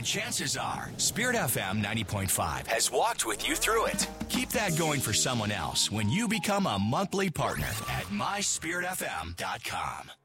And chances are, Spirit FM 90.5 has walked with you through it. Keep that going for someone else when you become a monthly partner at myspiritfm.com.